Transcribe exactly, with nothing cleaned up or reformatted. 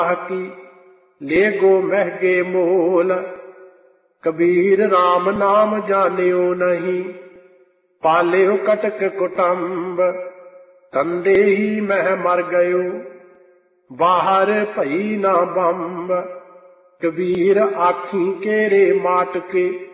की ले गो महगे मोल। कबीर राम नाम जानियो नहीं, पालियो कटक कुटुंब। तंदे ही मह मर गयो, बाहर भई ना बंब। कबीर आखी केरे माट के,